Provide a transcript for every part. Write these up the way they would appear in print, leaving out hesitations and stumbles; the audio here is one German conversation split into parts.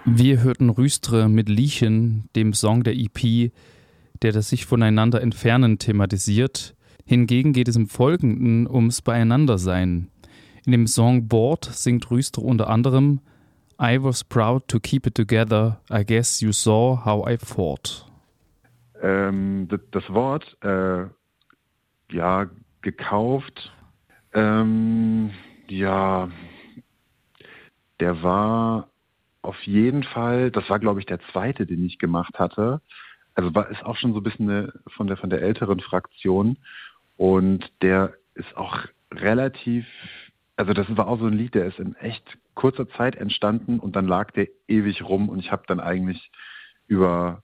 Wir hörten Rüstre mit Liechen, dem Song der EP, der das sich voneinander entfernen thematisiert. Hingegen geht es im Folgenden ums Beieinandersein. In dem Song Bored singt Rüstre unter anderem I was proud to keep it together, I guess you saw how I fought. Das Wort, gekauft, der war auf jeden Fall, das war glaube ich der zweite, den ich gemacht hatte. Also ist auch schon so ein bisschen von der älteren Fraktion und der ist auch relativ, also das war auch so ein Lied, der ist in echt kurzer Zeit entstanden und dann lag der ewig rum und ich habe dann eigentlich über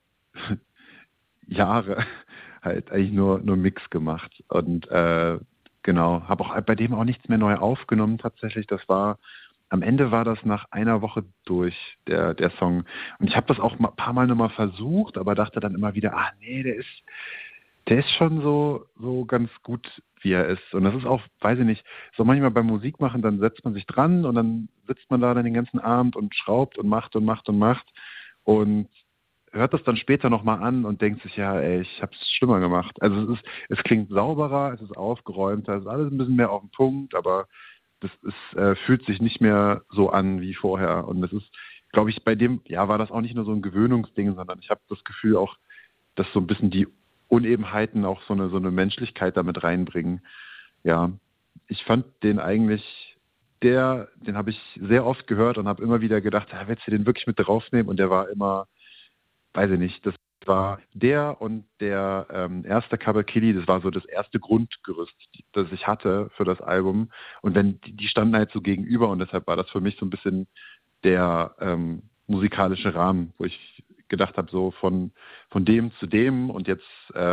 Jahre halt eigentlich nur Mix gemacht und genau, habe auch bei dem auch nichts mehr neu aufgenommen tatsächlich. Am Ende war das nach einer Woche durch, der Song. Und ich habe das auch ein paar Mal nochmal versucht, aber dachte dann immer wieder, nee, der ist schon so ganz gut, wie er ist. Und das ist auch, weiß ich nicht, so manchmal beim Musik machen, dann setzt man sich dran und dann sitzt man da dann den ganzen Abend und schraubt und macht und macht und macht und hört das dann später nochmal an und denkt sich, ja, ey, ich habe es schlimmer gemacht. Also es klingt sauberer, es ist aufgeräumter, es ist alles ein bisschen mehr auf den Punkt, aber fühlt sich nicht mehr so an wie vorher. Und das ist, glaube ich, bei dem, war das auch nicht nur so ein Gewöhnungsding, sondern ich habe das Gefühl auch, dass so ein bisschen die Unebenheiten auch so eine Menschlichkeit damit reinbringen. Ja, ich fand den eigentlich, den habe ich sehr oft gehört und habe immer wieder gedacht, willst du den wirklich mit draufnehmen? Und der war immer, weiß ich nicht, das war der und der erste Kabakili, das war so das erste Grundgerüst, das ich hatte für das Album. Und die standen halt so gegenüber und deshalb war das für mich so ein bisschen der musikalische Rahmen, wo ich gedacht habe, so von dem zu dem und jetzt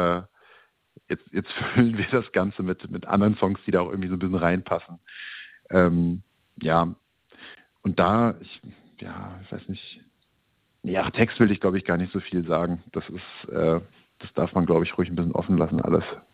füllen wir das Ganze mit anderen Songs, die da auch irgendwie so ein bisschen reinpassen. Und ich weiß nicht, Text will ich, glaube ich, gar nicht so viel sagen. Das darf man, glaube ich, ruhig ein bisschen offen lassen, alles.